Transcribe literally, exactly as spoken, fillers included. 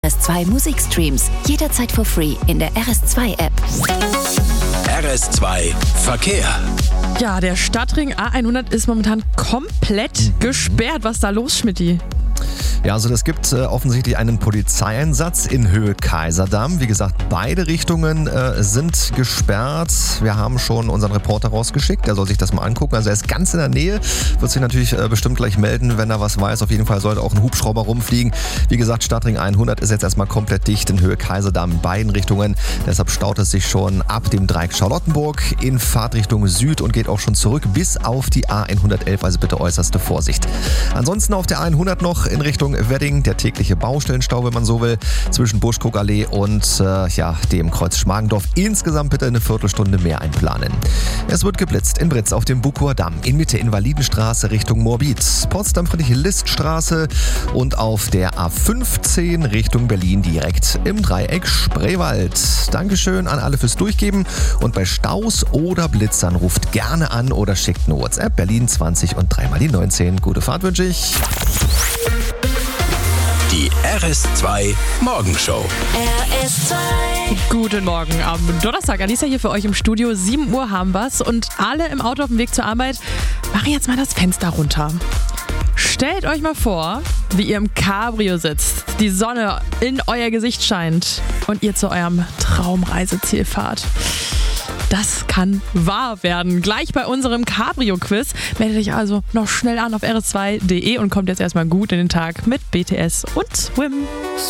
R S zwei Musikstreams jederzeit for free in der R S zwei App. R S zwei Verkehr. Ja, der Stadtring A hundert ist momentan komplett mhm. gesperrt. Was ist da los, Schmidti? Ja, also es gibt äh, offensichtlich einen Polizeieinsatz in Höhe Kaiserdamm. Wie gesagt, beide Richtungen äh, sind gesperrt. Wir haben schon unseren Reporter rausgeschickt, der soll sich das mal angucken. Also er ist ganz in der Nähe, wird sich natürlich äh, bestimmt gleich melden, wenn er was weiß. Auf jeden Fall sollte auch ein Hubschrauber rumfliegen. Wie gesagt, Stadtring hundert ist jetzt erstmal komplett dicht in Höhe Kaiserdamm in beiden Richtungen. Deshalb staut es sich schon ab dem Dreieck Charlottenburg in Fahrtrichtung Süd und geht auch schon zurück bis auf die A hundertelf. Also bitte äußerste Vorsicht. Ansonsten auf der A hundert noch in Richtung Wedding, der tägliche Baustellenstau, wenn man so will, zwischen Buschkuckallee und äh, ja, dem Kreuz Schmargendorf. Insgesamt bitte eine Viertelstunde mehr einplanen. Es wird geblitzt in Britz auf dem Buckower Damm, in Mitte Invalidenstraße Richtung Moabit, Potsdam-Friedrich-List-Straße und auf der A fünfzehn Richtung Berlin direkt im Dreieck Spreewald. Dankeschön an alle fürs Durchgeben und bei Staus oder Blitzern ruft gerne an oder schickt eine WhatsApp Berlin zwanzig und dreimal die neunzehn. Gute Fahrt wünsche ich. Die R S zwei Morgenshow. R S zwei. Guten Morgen am Donnerstag. Alisa hier für euch im Studio. sieben Uhr haben wir's und alle im Auto auf dem Weg zur Arbeit machen jetzt mal das Fenster runter. Stellt euch mal vor, wie ihr im Cabrio sitzt, die Sonne in euer Gesicht scheint und ihr zu eurem Traumreiseziel fahrt. Das kann wahr werden. Gleich bei unserem Cabrio-Quiz. Meldet euch also noch schnell an auf r s zwei punkt d e und kommt jetzt erstmal gut in den Tag mit B T S und Swim.